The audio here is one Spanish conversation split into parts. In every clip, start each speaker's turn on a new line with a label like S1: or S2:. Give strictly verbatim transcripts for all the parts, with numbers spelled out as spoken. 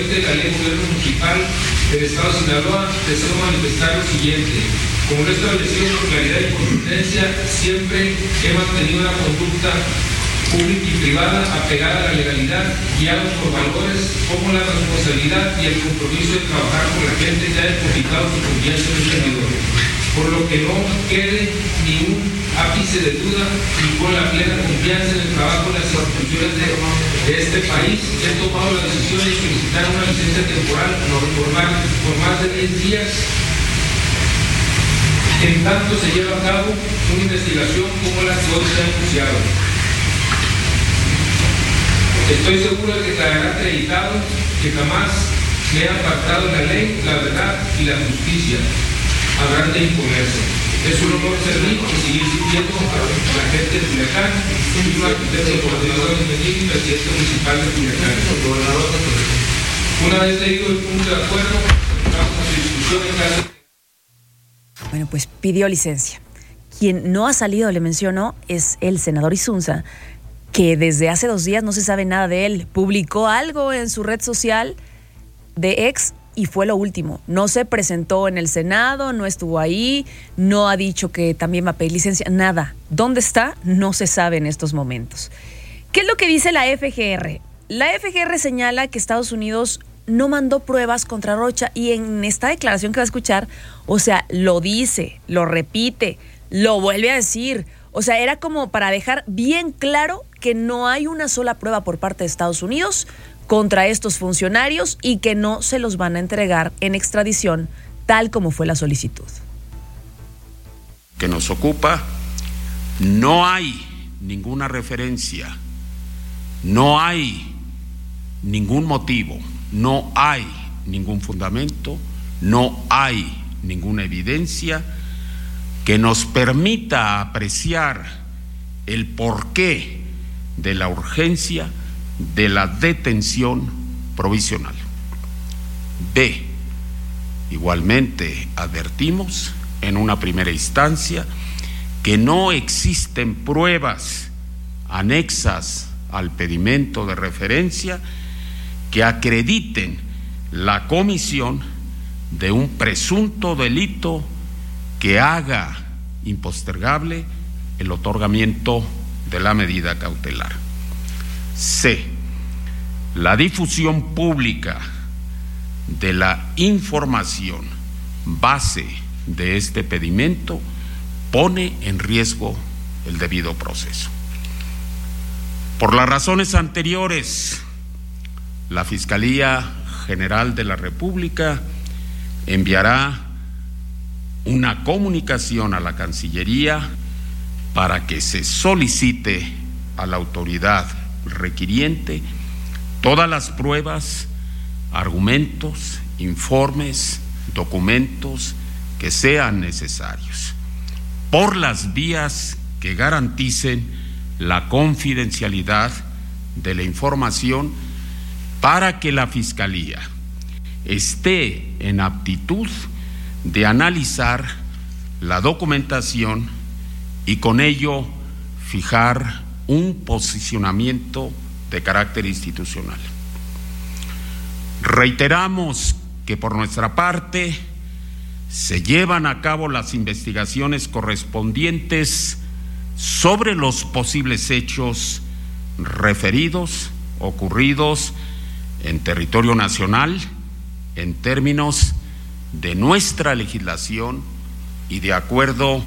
S1: veinte de la Ley de Gobierno Municipal del Estado de Sinaloa, deseo manifestar lo siguiente. Como lo he establecido con claridad y contundencia, siempre he mantenido una conducta pública y privada apegada a la legalidad, guiado por valores como la responsabilidad y el compromiso de trabajar con la gente que ha depositado su confianza en el servidor. Por lo que no quede ni un ápice de duda y con la plena confianza en el trabajo de las instituciones de, de este país, he tomado la decisión de solicitar una licencia temporal por más, por más de diez días, en tanto se lleva a cabo una investigación como la que hoy se ha anunciado. Estoy seguro de que quedará acreditado que jamás me he apartado de la ley, la verdad y la justicia. Habrán de imponerse. Es un honor servir y seguir sirviendo a la gente de Culiacán. Soy un arquitecto de coordinador de Medellín y presidente municipal de Culiacán. Una vez leído el punto de acuerdo, entramos a su discusión en caso.
S2: Bueno, pues pidió licencia. Quien no ha salido, le menciono, es el senador Insunza, que desde hace dos días no se sabe nada de él. Publicó algo en su red social de ex y fue lo último. No se presentó en el Senado, no estuvo ahí, no ha dicho que también va a pedir licencia, nada. ¿Dónde está? No se sabe en estos momentos. ¿Qué es lo que dice la F G R? La F G R señala que Estados Unidos no mandó pruebas contra Rocha y en esta declaración que va a escuchar, o sea, lo dice, lo repite, lo vuelve a decir. O sea, era como para dejar bien claro que no hay una sola prueba por parte de Estados Unidos contra estos funcionarios y que no se los van a entregar en extradición, tal como fue la solicitud.
S3: Que nos ocupa, no hay ninguna referencia, no hay ningún motivo, no hay ningún fundamento, no hay ninguna evidencia que nos permita apreciar el porqué de la urgencia de la detención provisional. B. Igualmente advertimos en una primera instancia que no existen pruebas anexas al pedimento de referencia que acrediten la comisión de un presunto delito que haga impostergable el otorgamiento de la medida cautelar. C. La difusión pública de la información base de este pedimento pone en riesgo el debido proceso. Por las razones anteriores, la Fiscalía General de la República enviará una comunicación a la Cancillería para que se solicite a la autoridad requiriente todas las pruebas, argumentos, informes, documentos que sean necesarios, por las vías que garanticen la confidencialidad de la información para que la Fiscalía esté en aptitud de analizar la documentación y con ello fijar un posicionamiento de carácter institucional. Reiteramos que por nuestra parte se llevan a cabo las investigaciones correspondientes sobre los posibles hechos referidos, ocurridos en territorio nacional, en términos de nuestra legislación y de acuerdo.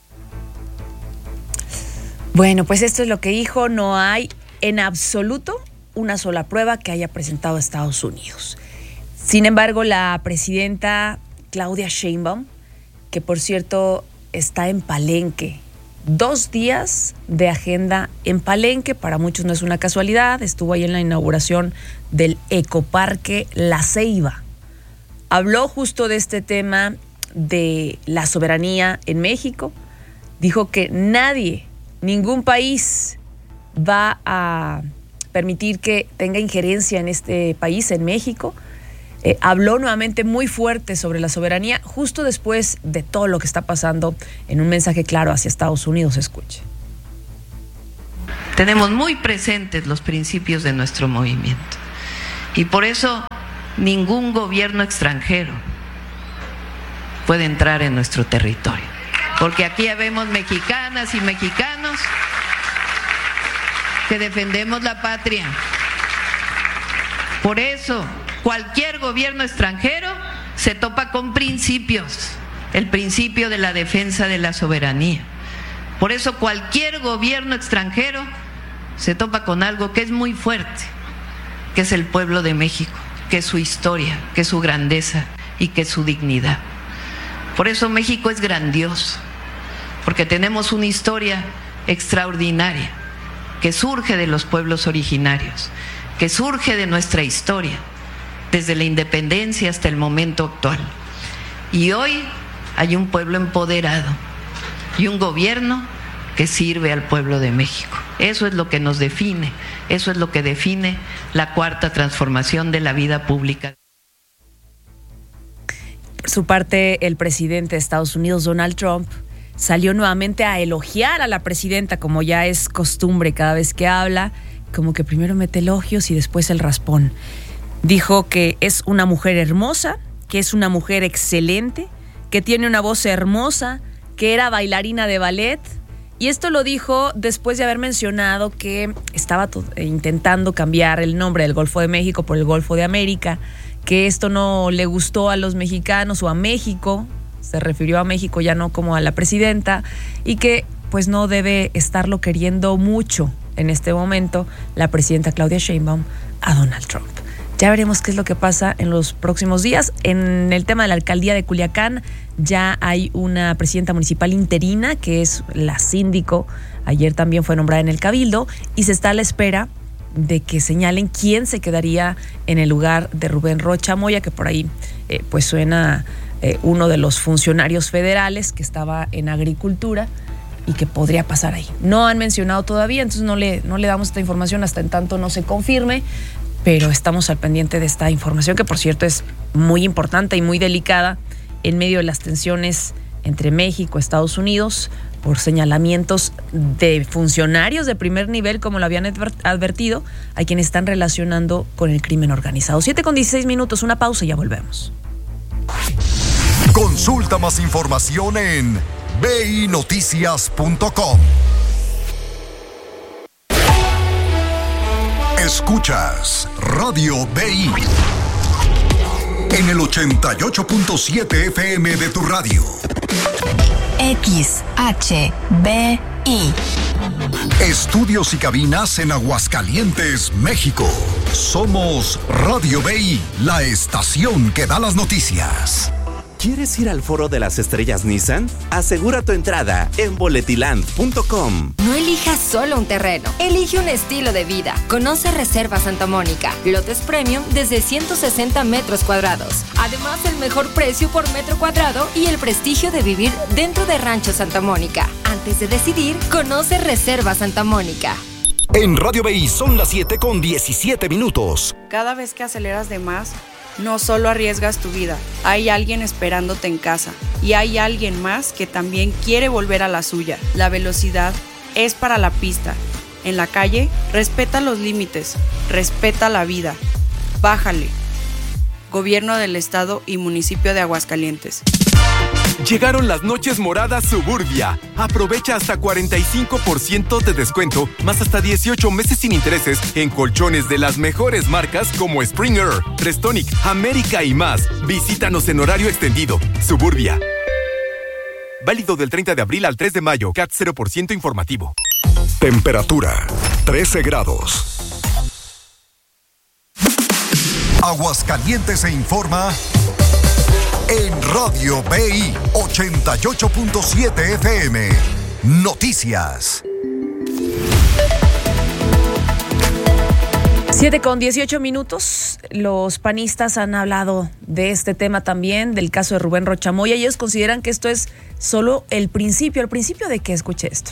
S2: Bueno, pues esto es lo que dijo. No hay en absoluto una sola prueba que haya presentado Estados Unidos. Sin embargo, la presidenta Claudia Sheinbaum, que por cierto está en Palenque, dos días de agenda en Palenque, para muchos no es una casualidad, estuvo ahí en la inauguración del Ecoparque La Ceiba. Habló justo de este tema de la soberanía en México, dijo que nadie, ningún país va a permitir que tenga injerencia en este país, en México. Eh, habló nuevamente muy fuerte sobre la soberanía justo después de todo lo que está pasando, en un mensaje claro hacia Estados Unidos. Escuche.
S4: Tenemos muy presentes los principios de nuestro movimiento y por eso ningún gobierno extranjero puede entrar en nuestro territorio, porque aquí ya vemos mexicanas y mexicanos que defendemos la patria. Por eso, cualquier gobierno extranjero se topa con principios, el principio de la defensa de la soberanía. Por eso, cualquier gobierno extranjero se topa con algo que es muy fuerte, que es el pueblo de México, que es su historia, que es su grandeza y que es su dignidad. Por eso México es grandioso, porque tenemos una historia extraordinaria que surge de los pueblos originarios, que surge de nuestra historia, desde la independencia hasta el momento actual. Y hoy hay un pueblo empoderado y un gobierno que sirve al pueblo de México. Eso es lo que nos define, eso es lo que define la cuarta transformación de la vida pública.
S2: Por su parte, el presidente de Estados Unidos, Donald Trump, salió nuevamente a elogiar a la presidenta, como ya es costumbre cada vez que habla, como que primero mete elogios y después el raspón. Dijo que es una mujer hermosa, que es una mujer excelente, que tiene una voz hermosa, que era bailarina de ballet. Y esto lo dijo después de haber mencionado que estaba intentando cambiar el nombre del Golfo de México por el Golfo de América, que esto no le gustó a los mexicanos o a México, se refirió a México ya no como a la presidenta, y que pues no debe estarlo queriendo mucho en este momento la presidenta Claudia Sheinbaum a Donald Trump. Ya veremos qué es lo que pasa en los próximos días. En el tema de la alcaldía de Culiacán ya hay una presidenta municipal interina que es la síndico. Ayer también fue nombrada en el cabildo y se está a la espera de que señalen quién se quedaría en el lugar de Rubén Rocha Moya, que por ahí eh, pues suena eh, uno de los funcionarios federales que estaba en agricultura y que podría pasar ahí. No han mencionado todavía, entonces no le, no le damos esta información hasta en tanto no se confirme, pero estamos al pendiente de esta información, que por cierto es muy importante y muy delicada en medio de las tensiones entre México y Estados Unidos por señalamientos de funcionarios de primer nivel, como lo habían advertido, a quienes están relacionando con el crimen organizado. siete con dieciséis minutos, una pausa y ya volvemos.
S5: Consulta más información en b i noticias punto com. Escuchas Radio B I en el ochenta y ocho punto siete F M de tu radio.
S6: X H B I.
S5: Estudios y cabinas en Aguascalientes, México. Somos Radio B I, la estación que da las noticias.
S7: ¿Quieres ir al Foro de las Estrellas Nissan? Asegura tu entrada en boletiland punto com.
S6: No elijas solo un terreno, elige un estilo de vida. Conoce Reserva Santa Mónica, lotes premium desde ciento sesenta metros cuadrados. Además, el mejor precio por metro cuadrado y el prestigio de vivir dentro de Rancho Santa Mónica. Antes de decidir, conoce Reserva Santa Mónica.
S5: En Radio B I son las siete con diecisiete minutos.
S8: Cada vez que aceleras de más, no solo arriesgas tu vida, hay alguien esperándote en casa y hay alguien más que también quiere volver a la suya. La velocidad es para la pista. En la calle, respeta los límites, respeta la vida. Bájale. Gobierno del Estado y Municipio de Aguascalientes.
S9: Llegaron las noches moradas Suburbia. Aprovecha hasta cuarenta y cinco por ciento de descuento, más hasta dieciocho meses sin intereses en colchones de las mejores marcas como Springer, Restonic, América y más. Visítanos en horario extendido. Suburbia. Válido del treinta de abril al tres de mayo. C A T cero por ciento informativo.
S5: Temperatura trece grados. Aguascalientes se informa en Radio B I ochenta y ocho punto siete F M. Noticias.
S2: siete con dieciocho minutos. Los panistas han hablado de este tema también, del caso de Rubén Rocha Moya, y ellos consideran que esto es solo el principio. ¿El principio de qué? Escuche esto.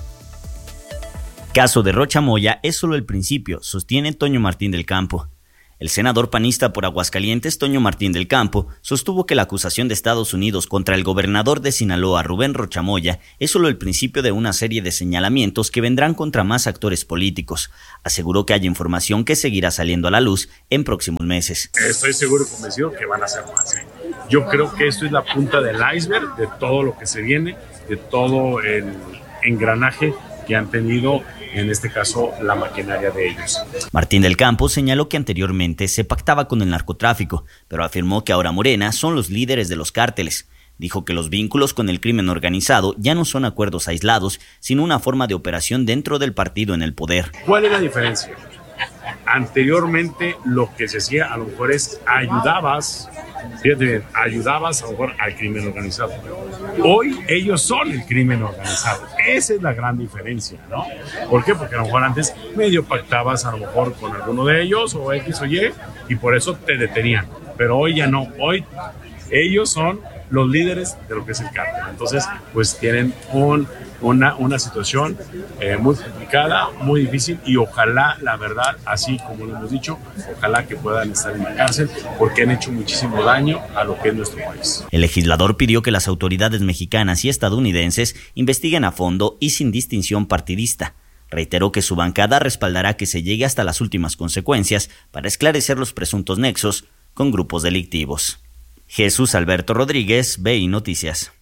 S10: Caso de Rocha Moya es solo el principio, sostiene Toño Martín del Campo. El senador panista por Aguascalientes, Toño Martín del Campo, sostuvo que la acusación de Estados Unidos contra el gobernador de Sinaloa, Rubén Rochamoya, es solo el principio de una serie de señalamientos que vendrán contra más actores políticos. Aseguró que hay información que seguirá saliendo a la luz en próximos meses.
S11: Estoy seguro y convencido que van a ser más. ¿eh? Yo creo que esto es la punta del iceberg de todo lo que se viene, de todo el engranaje que han tenido, en este caso, la maquinaria de ellos.
S10: Martín del Campo señaló que anteriormente se pactaba con el narcotráfico, pero afirmó que ahora Morena son los líderes de los cárteles. Dijo que los vínculos con el crimen organizado ya no son acuerdos aislados, sino una forma de operación dentro del partido en el poder.
S11: ¿Cuál es la diferencia? Anteriormente lo que se hacía a lo mejor es ayudabas, fíjate bien, ayudabas a lo mejor al crimen organizado. Hoy ellos son el crimen organizado. Esa es la gran diferencia, ¿no? ¿Por qué? Porque a lo mejor antes medio pactabas a lo mejor con alguno de ellos o X o Y y por eso te detenían. Pero hoy ya no. Hoy ellos son los líderes de lo que es el cártel. Entonces, pues tienen un, una, una situación eh, muy complicada, muy difícil y ojalá, la verdad, así como lo hemos dicho, ojalá que puedan estar en la cárcel porque han hecho muchísimo daño a lo que es nuestro país.
S10: El legislador pidió que las autoridades mexicanas y estadounidenses investiguen a fondo y sin distinción partidista. Reiteró que su bancada respaldará que se llegue hasta las últimas consecuencias para esclarecer los presuntos nexos con grupos delictivos. Jesús Alberto Rodríguez, B I Noticias.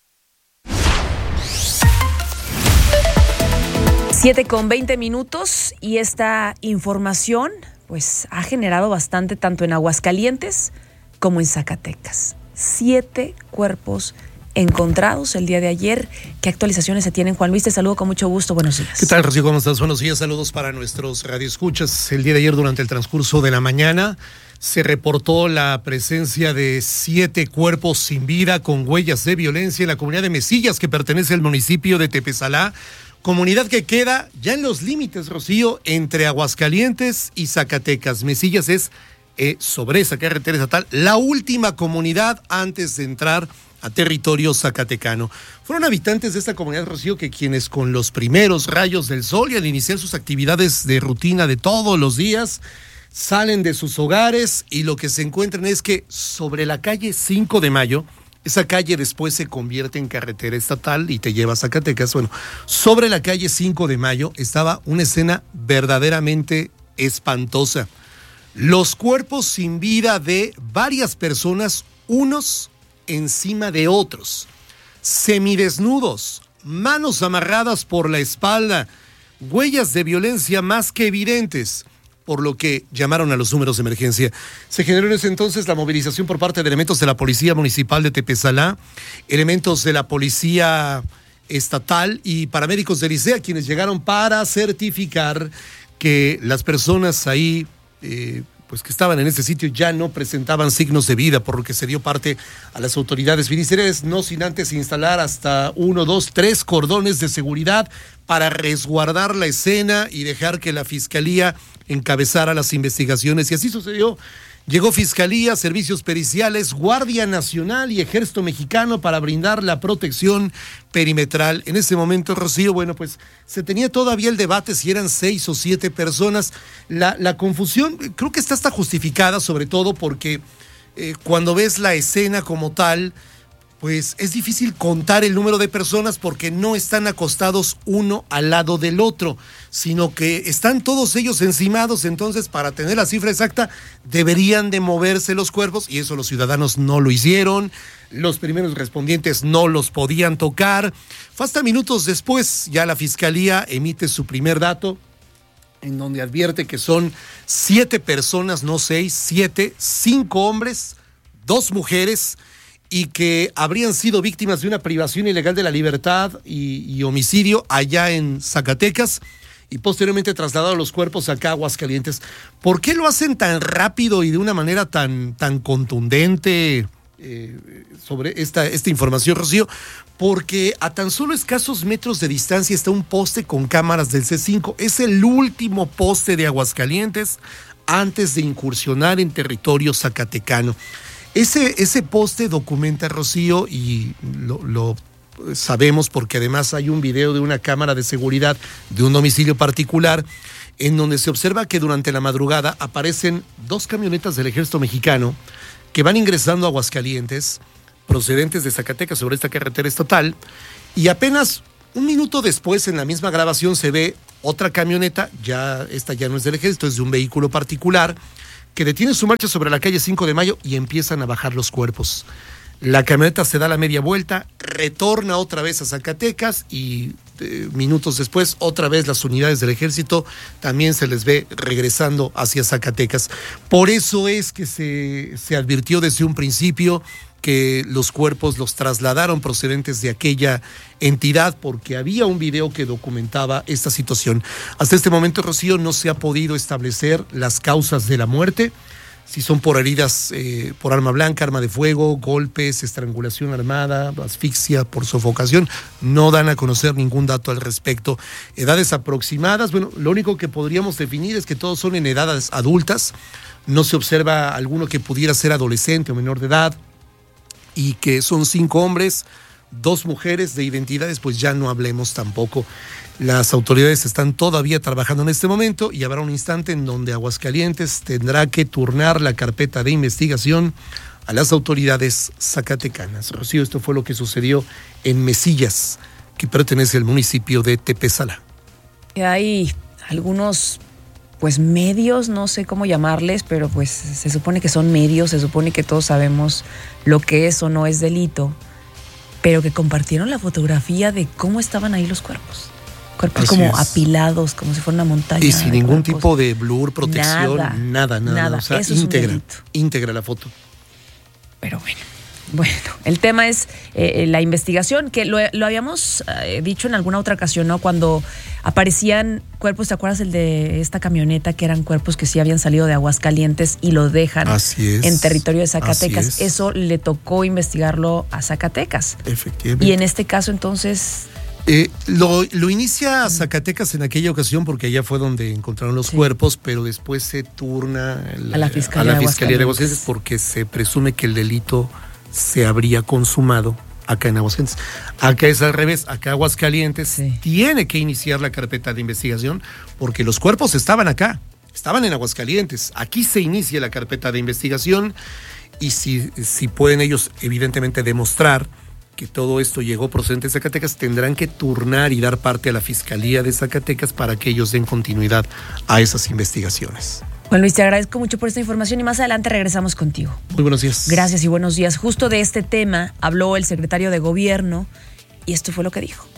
S2: siete con veinte minutos y esta información pues ha generado bastante tanto en Aguascalientes como en Zacatecas. Siete cuerpos encontrados el día de ayer. ¿Qué actualizaciones se tienen? Juan Luis, te saludo con mucho gusto. Buenos días.
S12: ¿Qué tal, Rocío? ¿Cómo estás? Buenos días. Saludos para nuestros radioescuchas. El día de ayer, durante el transcurso de la mañana, se reportó la presencia de siete cuerpos sin vida con huellas de violencia en la comunidad de Mesillas, que pertenece al municipio de Tepezalá, comunidad que queda ya en los límites, Rocío, entre Aguascalientes y Zacatecas. Mesillas es, eh, sobre esa carretera estatal, la última comunidad antes de entrar a territorio zacatecano. Fueron habitantes de esta comunidad, Rocío, que quienes con los primeros rayos del sol y al iniciar sus actividades de rutina de todos los días, salen de sus hogares y lo que se encuentran es que sobre la calle cinco de mayo, esa calle después se convierte en carretera estatal y te lleva a Zacatecas. Bueno, sobre la calle cinco de mayo estaba una escena verdaderamente espantosa. Los cuerpos sin vida de varias personas, unos encima de otros, semidesnudos, manos amarradas por la espalda, huellas de violencia más que evidentes, por lo que llamaron a los números de emergencia. Se generó en ese entonces la movilización por parte de elementos de la Policía Municipal de Tepezalá, elementos de la Policía Estatal y paramédicos de Licea, quienes llegaron para certificar que las personas ahí, eh, pues que estaban en ese sitio, ya no presentaban signos de vida, por lo que se dio parte a las autoridades ministeriales, no sin antes instalar hasta uno, dos, tres cordones de seguridad para resguardar la escena y dejar que la Fiscalía encabezara las investigaciones. Y así sucedió. Llegó Fiscalía, Servicios Periciales, Guardia Nacional y Ejército Mexicano para brindar la protección perimetral. En ese momento, Rocío, bueno, pues se tenía todavía el debate si eran seis o siete personas. La, la confusión creo que está hasta justificada, sobre todo porque eh, cuando ves la escena como tal, pues es difícil contar el número de personas porque no están acostados uno al lado del otro, sino que están todos ellos encimados. Entonces, para tener la cifra exacta, deberían de moverse los cuerpos, y eso los ciudadanos no lo hicieron. Los primeros respondientes no los podían tocar. Fue hasta minutos después, ya la Fiscalía emite su primer dato, en donde advierte que son siete personas, no seis, siete, cinco hombres, dos mujeres, y que habrían sido víctimas de una privación ilegal de la libertad y, y homicidio allá en Zacatecas, y posteriormente trasladaron los cuerpos acá a Aguascalientes. ¿Por qué lo hacen tan rápido y de una manera tan, tan contundente eh, sobre esta, esta información, Rocío? Porque a tan solo escasos metros de distancia está un poste con cámaras del C cinco. Es el último poste de Aguascalientes antes de incursionar en territorio zacatecano. Ese, ese poste documenta, Rocío, y lo, lo sabemos porque además hay un video de una cámara de seguridad de un domicilio particular en donde se observa que durante la madrugada aparecen dos camionetas del ejército mexicano que van ingresando a Aguascalientes, procedentes de Zacatecas sobre esta carretera estatal, y apenas un minuto después en la misma grabación se ve otra camioneta, ya esta ya no es del ejército, es de un vehículo particular, que detiene su marcha sobre la calle cinco de mayo y empiezan a bajar los cuerpos. La camioneta se da la media vuelta, retorna otra vez a Zacatecas y eh, minutos después otra vez las unidades del ejército también se les ve regresando hacia Zacatecas. Por eso es que se, se advirtió desde un principio que los cuerpos los trasladaron procedentes de aquella entidad porque había un video que documentaba esta situación. Hasta este momento, Rocío, no se ha podido establecer las causas de la muerte, si son por heridas eh, por arma blanca, arma de fuego, golpes, estrangulación armada, asfixia por sofocación. No dan a conocer ningún dato al respecto. Edades aproximadas, bueno, lo único que podríamos definir es que todos son en edades adultas. No se observa alguno que pudiera ser adolescente o menor de edad, y que son cinco hombres, dos mujeres. De identidades pues ya no hablemos tampoco. Las autoridades están todavía trabajando en este momento y habrá un instante en donde Aguascalientes tendrá que turnar la carpeta de investigación a las autoridades zacatecanas. Rocío, esto fue lo que sucedió en Mesillas, que pertenece al municipio de Tepezalá.
S2: Hay algunos pues medios, no sé cómo llamarles, pero pues se supone que son medios, se supone que todos sabemos lo que es o no es delito, pero que compartieron la fotografía de cómo estaban ahí los cuerpos. Cuerpos
S12: Así
S2: como
S12: es.
S2: apilados, como si fuera una montaña.
S12: Y sin
S2: de
S12: ningún
S2: cuerpos.
S12: tipo de blur, protección,
S2: Nada,
S12: nada, nada.
S2: nada.
S12: O sea,
S2: Eso es un
S12: íntegra,
S2: delito.
S12: íntegra la foto.
S2: Pero bueno, bueno, el tema es eh, la investigación, que lo, lo habíamos eh, dicho en alguna otra ocasión, ¿no? Cuando aparecían cuerpos, ¿te acuerdas el de esta camioneta? Que eran cuerpos que sí habían salido de Aguascalientes y lo dejan
S12: Así es,
S2: en territorio de Zacatecas.
S12: así es.
S2: Eso le tocó investigarlo a Zacatecas.
S12: Efectivamente.
S2: Y en este caso, entonces...
S12: Eh, lo, lo inicia Zacatecas en aquella ocasión porque allá fue donde encontraron los
S2: Sí.
S12: cuerpos, pero después se turna
S2: A la Fiscalía
S12: a la
S2: de
S12: Fiscalía de
S2: Aguascalientes.
S12: Aguascalientes porque se presume que el delito se habría consumado acá en Aguascalientes. Acá es al revés, acá Aguascalientes
S2: Sí.
S12: tiene que iniciar la carpeta de investigación porque los cuerpos estaban acá, estaban en Aguascalientes. Aquí se inicia la carpeta de investigación y si, si pueden ellos evidentemente demostrar que todo esto llegó procedente de Zacatecas, tendrán que turnar y dar parte a la Fiscalía de Zacatecas para que ellos den continuidad a esas investigaciones.
S2: Juan Luis, te agradezco mucho por esta información y más adelante regresamos contigo.
S12: Muy buenos días.
S2: Gracias y buenos días. Justo de este tema habló el secretario de Gobierno y esto fue lo que dijo.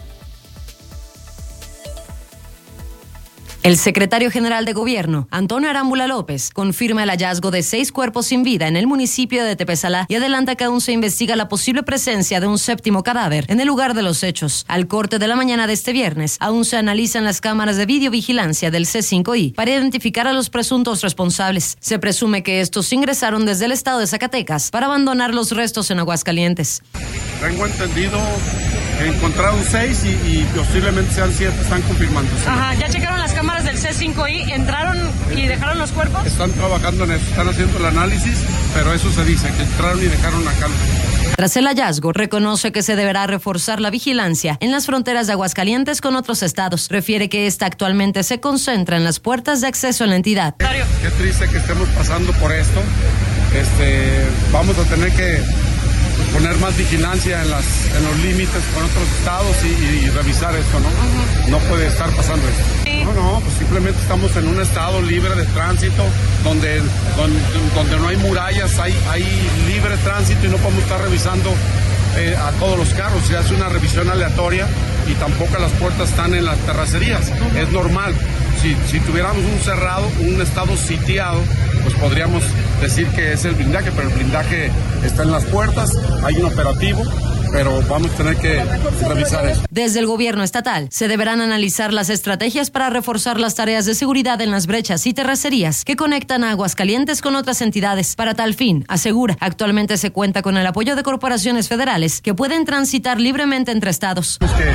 S13: El secretario general de Gobierno, Antonio Arámbula López, confirma el hallazgo de seis cuerpos sin vida en el municipio de Tepezalá y adelanta que aún se investiga la posible presencia de un séptimo cadáver en el lugar de los hechos. Al corte de la mañana de este viernes, aún se analizan las cámaras de videovigilancia del C cinco I para identificar a los presuntos responsables. Se presume que estos ingresaron desde el estado de Zacatecas para abandonar los restos en Aguascalientes.
S14: Tengo entendido que encontraron seis y, y posiblemente sean siete, están confirmando.
S15: Ajá, ¿ya checaron las cámaras del C cinco I? ¿Entraron y dejaron los cuerpos?
S14: Están trabajando en eso, están haciendo el análisis, pero eso se dice, que entraron y dejaron acá.
S13: Tras el hallazgo, reconoce que se deberá reforzar la vigilancia en las fronteras de Aguascalientes con otros estados. Refiere que esta actualmente se concentra en las puertas de acceso a la entidad.
S14: Qué triste que estemos pasando por esto. Este, vamos a tener que poner más vigilancia en, las, en los límites con otros estados y, y revisar esto, ¿no? Uh-huh. No puede estar pasando esto. Sí. No, no, pues simplemente estamos en un estado libre de tránsito, donde, donde, donde no hay murallas, hay, hay libre tránsito y no podemos estar revisando eh, a todos los carros. Se hace una revisión aleatoria y tampoco las puertas están en las terracerías. Uh-huh. Es normal. Si, si tuviéramos un cerrado, un estado sitiado, pues podríamos decir que es el blindaje, pero el blindaje está en las puertas, hay un operativo, pero vamos a tener que revisar eso.
S13: Desde el gobierno estatal se deberán analizar las estrategias para reforzar las tareas de seguridad en las brechas y terracerías que conectan a Aguascalientes con otras entidades. Para tal fin, asegura, actualmente se cuenta con el apoyo de corporaciones federales que pueden transitar libremente entre estados.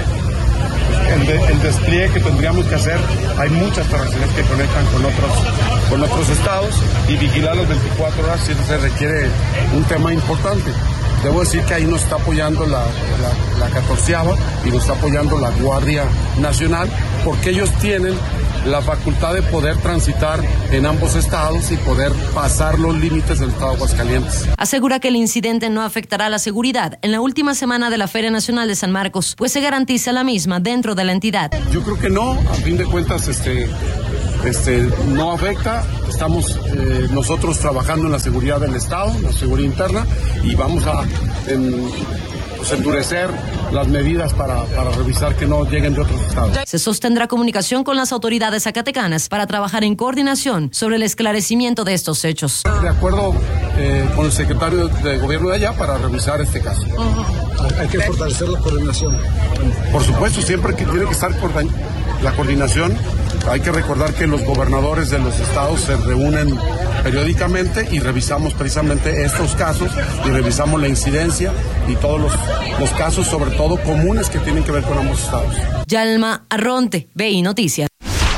S14: El, de, el despliegue que tendríamos que hacer, hay muchas terracerías que conectan con otros, con otros estados y vigilar las veinticuatro horas si se requiere un tema importante. Debo decir que ahí nos está apoyando la, la, la catorceava y nos está apoyando la Guardia Nacional porque ellos tienen la facultad de poder transitar en ambos estados y poder pasar los límites del estado de Aguascalientes.
S13: Asegura que el incidente no afectará la seguridad en la última semana de la Feria Nacional de San Marcos, pues se garantiza la misma dentro de la entidad.
S14: Yo creo que no, a fin de cuentas este, este, no afecta. Estamos eh, nosotros trabajando en la seguridad del estado, la seguridad interna, y vamos a en, pues, endurecer las medidas para, para revisar que no lleguen de otros estados.
S13: Se sostendrá comunicación con las autoridades zacatecanas para trabajar en coordinación sobre el esclarecimiento de estos hechos.
S14: De acuerdo eh, con el secretario de gobierno de allá para revisar este caso.
S16: Uh-huh. Hay que fortalecer la coordinación.
S14: Por supuesto, siempre que tiene que estar la coordinación. Hay que recordar que los gobernadores de los estados se reúnen periódicamente y revisamos precisamente estos casos y revisamos la incidencia y todos los, los casos, sobre todo comunes, que tienen que ver con ambos estados.
S13: Yalma Arronte, B I Noticias.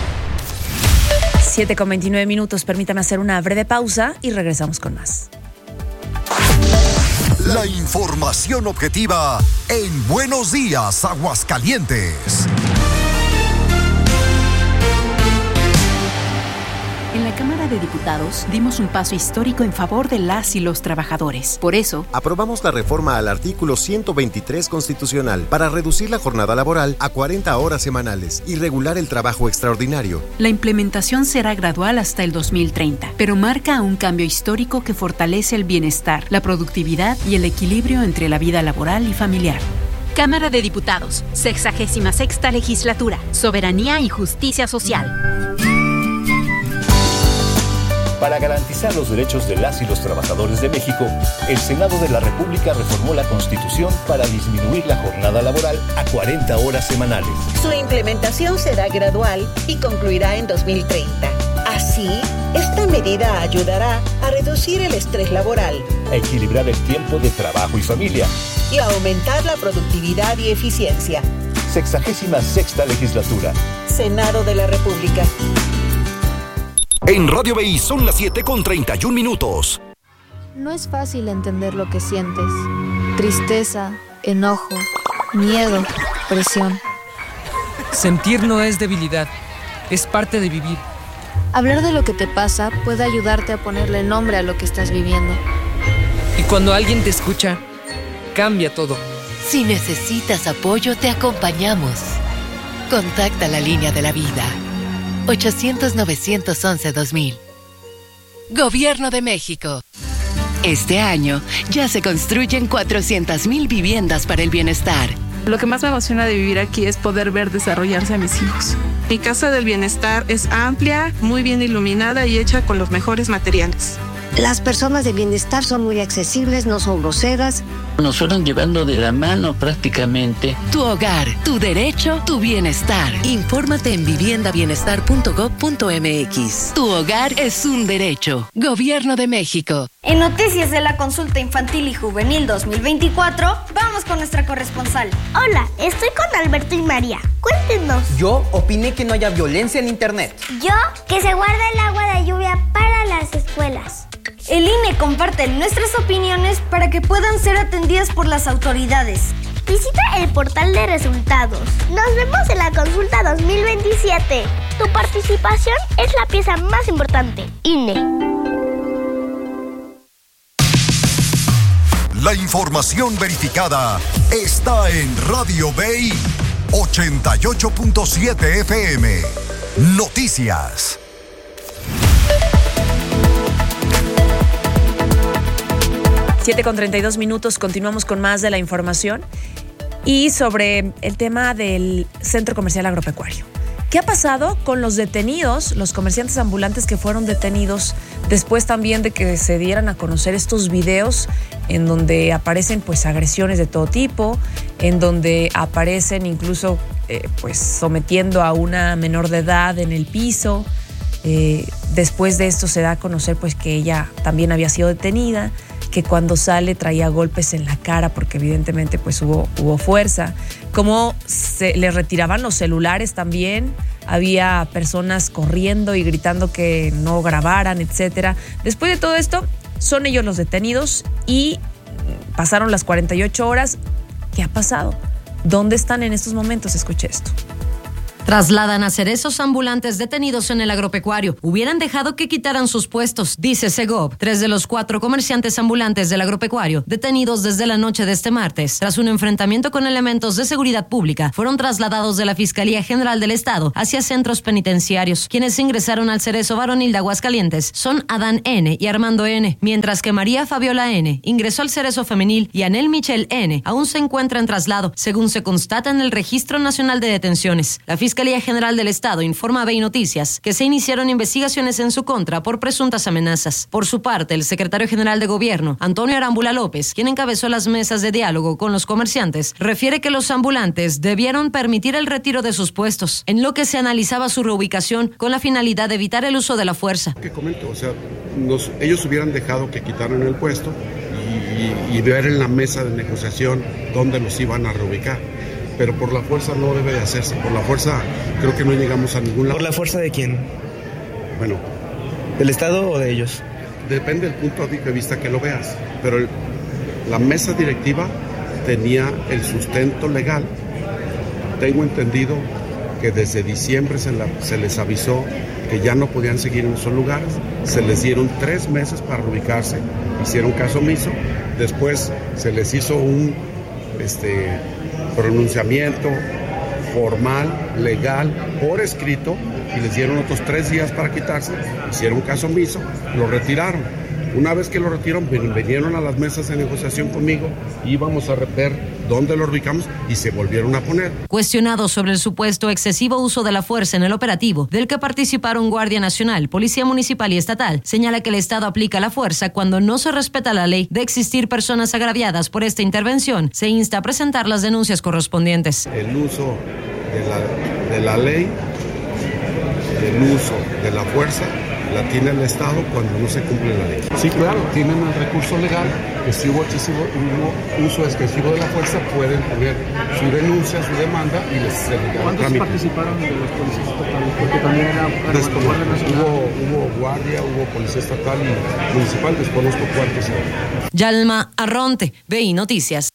S2: siete con veintinueve minutos, permítame hacer una breve pausa y regresamos con más.
S5: La información objetiva en Buenos Días, Aguascalientes.
S17: En la Cámara de Diputados dimos un paso histórico en favor de las y los trabajadores. Por eso,
S18: aprobamos la reforma al artículo ciento veintitrés constitucional para reducir la jornada laboral a cuarenta horas semanales y regular el trabajo extraordinario.
S17: La implementación será gradual hasta el dos mil treinta, pero marca un cambio histórico que fortalece el bienestar, la productividad y el equilibrio entre la vida laboral y familiar.
S19: Cámara de Diputados, sexagésima sexta legislatura, Soberanía y Justicia Social.
S20: Para garantizar los derechos de las y los trabajadores de México, el Senado de la República reformó la Constitución para disminuir la jornada laboral a cuarenta horas semanales.
S21: Su implementación será gradual y concluirá en dos mil treinta. Así, esta medida ayudará a reducir el estrés laboral,
S20: a equilibrar el tiempo de trabajo y familia
S21: y a aumentar la productividad y eficiencia.
S20: Sexagésima sexta legislatura.
S21: Senado de la República.
S5: En Radio B I son las siete con treinta y un minutos.
S22: No es fácil entender lo que sientes. Tristeza, enojo, miedo, presión.
S23: Sentir no es debilidad, es parte de vivir.
S22: Hablar de lo que te pasa puede ayudarte a ponerle nombre a lo que estás viviendo.
S23: Y cuando alguien te escucha, cambia todo.
S24: Si necesitas apoyo, te acompañamos. Contacta la línea de la vida. ochocientos, novecientos once, dos mil. Gobierno de México. Este año ya se construyen cuatrocientas mil viviendas para el bienestar.
S25: Lo que más me emociona de vivir aquí es poder ver desarrollarse a mis hijos. Mi casa del bienestar es amplia, muy bien iluminada y hecha con los mejores materiales.
S26: Las personas de bienestar son muy accesibles, no son groseras.
S27: Nos fueron llevando de la mano prácticamente.
S24: Tu hogar, tu derecho, tu bienestar. Infórmate en vivienda bienestar punto gob punto eme equis. Tu hogar es un derecho. Gobierno de México.
S28: En Noticias de la Consulta Infantil y Juvenil dos mil veinticuatro, vamos con nuestra corresponsal.
S29: Hola, estoy con Alberto y María. Cuéntenos.
S30: Yo opiné que no haya violencia en internet.
S29: Yo, que se guarda el agua de lluvia para las escuelas.
S28: El I N E comparte nuestras opiniones para que puedan ser atendidas por las autoridades.
S29: Visita el portal de resultados. Nos vemos en la consulta dos mil veintisiete. Tu participación es la pieza más importante. I N E.
S5: La información verificada está en Radio B I ochenta y ocho punto siete F M. Noticias.
S2: siete con treinta y dos minutos, continuamos con más de la información y sobre el tema del Centro Comercial Agropecuario. ¿Qué ha pasado con los detenidos, los comerciantes ambulantes que fueron detenidos después también de que se dieran a conocer estos videos en donde aparecen pues agresiones de todo tipo, en donde aparecen incluso eh, pues sometiendo a una menor de edad en el piso? Eh, después de esto se da a conocer pues que ella también había sido detenida, que cuando sale traía golpes en la cara porque evidentemente pues hubo, hubo fuerza, cómo se le retiraban los celulares también, había personas corriendo y gritando que no grabaran, etcétera. Después de todo esto, son ellos los detenidos y pasaron las cuarenta y ocho horas. ¿Qué ha pasado? ¿Dónde están en estos momentos? Escuche esto.
S13: Trasladan a cerezos ambulantes detenidos en el agropecuario. Hubieran dejado que quitaran sus puestos, dice Segov. Tres de los cuatro comerciantes ambulantes del agropecuario, detenidos desde la noche de este martes, tras un enfrentamiento con elementos de seguridad pública, fueron trasladados de la Fiscalía General del Estado hacia centros penitenciarios. Quienes ingresaron al cerezo varonil de Aguascalientes son Adán N. y Armando N., mientras que María Fabiola N. ingresó al cerezo femenil y Anel Michel N. aún se encuentra en traslado, según se constata en el Registro Nacional de Detenciones. La Fiscalía La Fiscalía General del Estado informa a B I Noticias que se iniciaron investigaciones en su contra por presuntas amenazas. Por su parte, el secretario general de Gobierno, Antonio Arámbula López, quien encabezó las mesas de diálogo con los comerciantes, refiere que los ambulantes debieron permitir el retiro de sus puestos, en lo que se analizaba su reubicación con la finalidad de evitar el uso de la fuerza.
S14: ¿Qué comento? O sea, nos, ellos hubieran dejado que quitaran el puesto y, y, y ver en la mesa de negociación dónde los iban a reubicar. Pero por la fuerza no debe de hacerse. Por la fuerza creo que no llegamos a ningún lado.
S1: ¿Por la fuerza de quién?
S14: Bueno.
S1: ¿Del Estado o de ellos?
S14: Depende del punto de vista que lo veas. Pero el, la mesa directiva tenía el sustento legal. Tengo entendido que desde diciembre se, la, se les avisó que ya no podían seguir en esos lugares. Se les dieron tres meses para reubicarse. Hicieron caso omiso. Después se les hizo un... este pronunciamiento formal, legal, por escrito, y les dieron otros tres días para quitarse, hicieron caso omiso, lo retiraron. Una vez que lo retiraron, vinieron a las mesas de negociación conmigo, íbamos a ver dónde lo ubicamos y se volvieron a poner.
S13: Cuestionado sobre el supuesto excesivo uso de la fuerza en el operativo, del que participaron Guardia Nacional, Policía Municipal y Estatal, señala que el Estado aplica la fuerza cuando no se respeta la ley. De existir personas agraviadas por esta intervención, se insta a presentar las denuncias correspondientes.
S14: El uso de la, de la ley, el uso de la fuerza, la tiene el Estado cuando no se cumple la ley. Sí, claro, tienen el recurso legal, que si hubo, excesivo, hubo uso excesivo de la fuerza, pueden poner su denuncia, su demanda y les se les
S16: ¿Cuántos trámite. participaron de los policías estatales? Porque también era
S14: Guardia Nacional. Hubo, hubo guardia, hubo policía estatal y municipal, desconozco cuántos.
S13: Yalma Arronte, B I Noticias.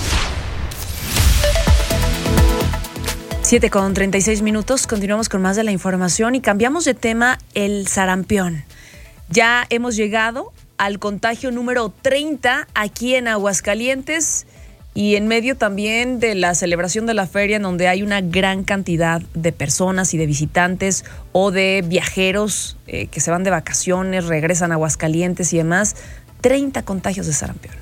S2: siete con treinta y seis minutos, continuamos con más de la información y cambiamos de tema, el sarampión. Ya hemos llegado al contagio número treinta aquí en Aguascalientes y en medio también de la celebración de la feria, en donde hay una gran cantidad de personas y de visitantes o de viajeros eh, que se van de vacaciones, regresan a Aguascalientes y demás. treinta contagios de sarampión.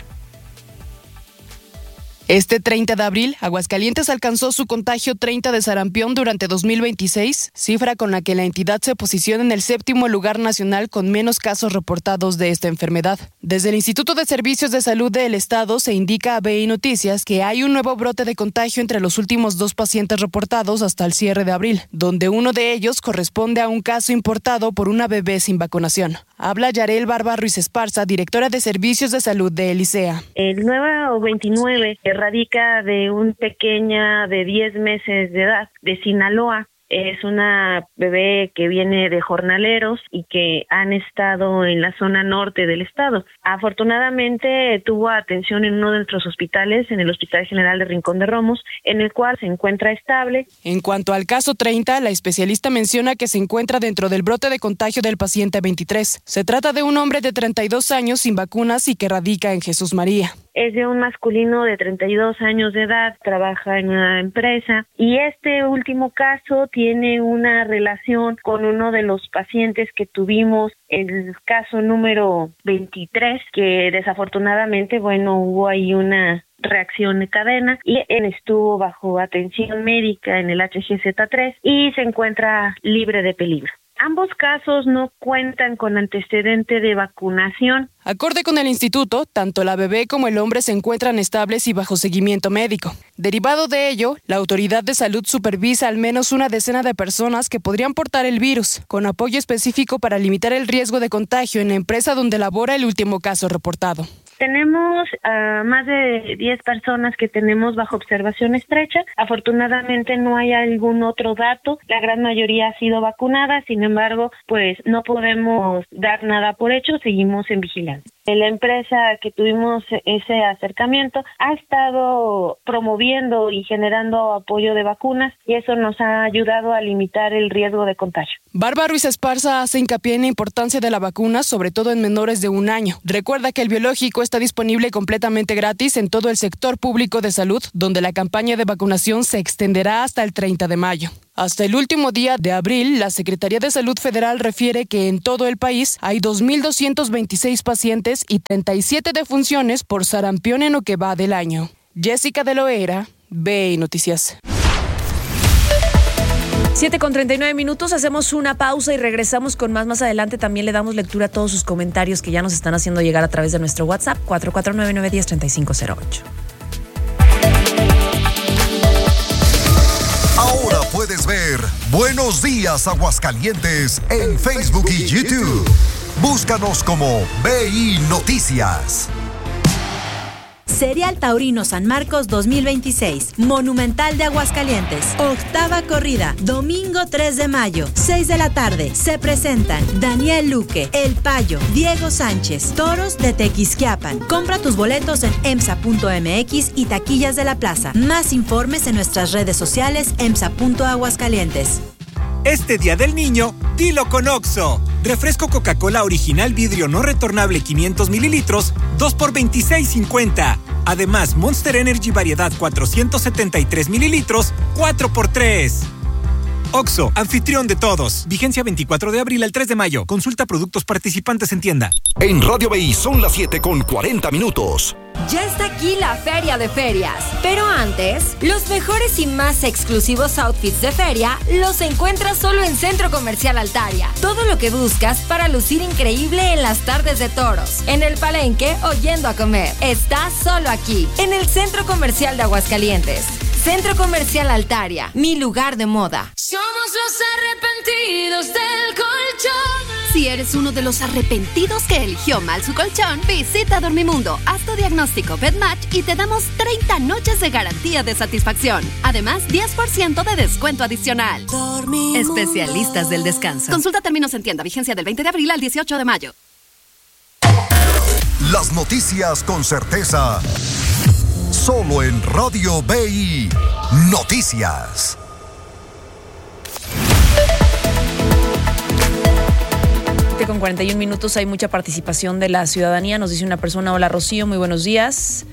S3: Este treinta de abril, Aguascalientes alcanzó su contagio treinta de sarampión durante dos mil veintiséis, cifra con la que la entidad se posiciona en el séptimo lugar nacional con menos casos reportados de esta enfermedad. Desde el Instituto de Servicios de Salud del Estado se indica a B I Noticias que hay un nuevo brote de contagio entre los últimos dos pacientes reportados hasta el cierre de abril, donde uno de ellos corresponde a un caso importado por una bebé sin vacunación. Habla Yarel Barba Ruiz Esparza, directora de Servicios de Salud de Elisea.
S4: El nueve veintinueve radica de un pequeña de diez meses de edad de Sinaloa. Es una bebé que viene de jornaleros y que han estado en la zona norte del estado. Afortunadamente tuvo atención en uno de nuestros hospitales, en el Hospital General de Rincón de Romos, en el cual se encuentra estable.
S3: En cuanto al caso treinta, la especialista menciona que se encuentra dentro del brote de contagio del paciente veintitrés. Se trata de un hombre de treinta y dos años sin vacunas y que radica en Jesús María.
S4: Es de un masculino de treinta y dos años de edad, trabaja en una empresa y este último caso tiene una relación con uno de los pacientes que tuvimos, el caso número veintitrés, que desafortunadamente, bueno, hubo ahí una reacción de cadena y él estuvo bajo atención médica en el H G Z tres y se encuentra libre de peligro. Ambos casos no cuentan con antecedente de vacunación.
S3: Acorde con el instituto, tanto la bebé como el hombre se encuentran estables y bajo seguimiento médico. Derivado de ello, la autoridad de salud supervisa al menos una decena de personas que podrían portar el virus, con apoyo específico para limitar el riesgo de contagio en la empresa donde labora el último caso reportado.
S4: Tenemos uh, más de diez personas que tenemos bajo observación estrecha. Afortunadamente no hay algún otro dato. La gran mayoría ha sido vacunada. Sin embargo, pues no podemos dar nada por hecho. Seguimos en vigilancia. La empresa que tuvimos ese acercamiento ha estado promoviendo y generando apoyo de vacunas y eso nos ha ayudado a limitar el riesgo de contagio.
S3: Bárbara Ruiz Esparza hace hincapié en la importancia de la vacuna, sobre todo en menores de un año. Recuerda que el biológico está disponible completamente gratis en todo el sector público de salud, donde la campaña de vacunación se extenderá hasta el treinta de mayo. Hasta el último día de abril, la Secretaría de Salud Federal refiere que en todo el país hay dos mil doscientos veintiséis pacientes y treinta y siete defunciones por sarampión en lo que va del año. Jessica de Loera, B I Noticias.
S2: siete con treinta y nueve minutos, hacemos una pausa y regresamos con más más adelante. También le damos lectura a todos sus comentarios que ya nos están haciendo llegar a través de nuestro WhatsApp cuatro cuatro nueve nueve uno cero tres cinco cero ocho.
S5: Ahora puedes ver Buenos Días Aguascalientes en Facebook y YouTube. Búscanos como B I Noticias.
S6: Serial Taurino San Marcos dos mil veintiséis, Monumental de Aguascalientes, octava corrida, domingo tres de mayo, seis de la tarde. Se presentan Daniel Luque, El Payo, Diego Sánchez, Toros de Tequisquiapan. Compra tus boletos en emsa punto m x y taquillas de la plaza. Más informes en nuestras redes sociales emsa punto aguascalientes.
S7: Este Día del Niño, dilo con Oxxo. Refresco Coca-Cola original vidrio no retornable quinientos mililitros, dos por veintiséis cincuenta. Además, Monster Energy variedad cuatrocientos setenta y tres mililitros, cuatro por tres. Oxxo, anfitrión de todos. Vigencia veinticuatro de abril al tres de mayo. Consulta productos participantes en tienda.
S5: En Radio B I son las siete con cuarenta minutos.
S8: Ya está aquí la Feria de Ferias. Pero antes, los mejores y más exclusivos outfits de feria los encuentras solo en Centro Comercial Altaria. Todo lo que buscas para lucir increíble en las tardes de toros, en el palenque o yendo a comer. Está solo aquí, en el Centro Comercial de Aguascalientes. Centro Comercial Altaria, mi lugar de moda.
S9: Somos los arrepentidos del colchón.
S19: Si eres uno de los arrepentidos que eligió mal su colchón, visita Dormimundo, haz tu diagnóstico BedMatch y te damos treinta noches de garantía de satisfacción. Además, diez por ciento de descuento adicional. Dormimundo. Especialistas del descanso. Consulta términos en tienda. Vigencia del veinte de abril al dieciocho de mayo.
S5: Las noticias con certeza. Solo en Radio B I Noticias.
S2: Con cuarenta y un minutos hay mucha participación de la ciudadanía. Nos dice una persona: hola Rocío, muy buenos días.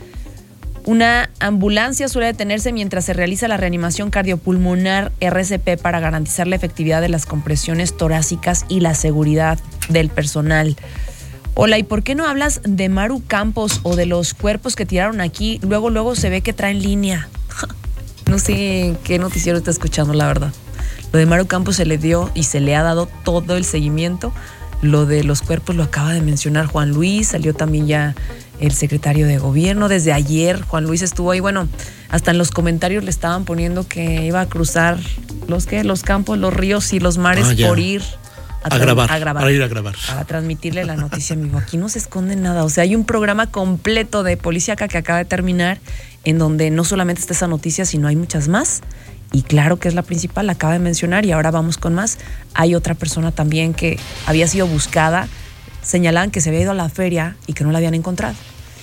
S2: Una ambulancia suele detenerse mientras se realiza la reanimación cardiopulmonar R C P para garantizar la efectividad de las compresiones torácicas y la seguridad del personal. Hola, ¿y por qué no hablas de Maru Campos o de los cuerpos que tiraron aquí? Luego, luego se ve que traen línea. No sé qué noticiero está escuchando, la verdad. Lo de Maru Campos se le dio y se le ha dado todo el seguimiento. Lo de los cuerpos lo acaba de mencionar Juan Luis, salió también ya el secretario de gobierno. Desde ayer Juan Luis estuvo ahí, bueno, hasta en los comentarios le estaban poniendo que iba a cruzar los que los campos, los ríos y los mares ah, por ir
S10: a, a, grabar,
S2: a grabar,
S10: para ir a grabar.
S2: Para transmitirle la noticia en vivo. Aquí no se esconde nada, o sea, hay un programa completo de Policíaca que acaba de terminar en donde no solamente está esa noticia, sino hay muchas más. Y claro que es la principal, la acaba de mencionar y ahora vamos con más. Hay otra persona también que había sido buscada, señalaban que se había ido a la feria y que no la habían encontrado.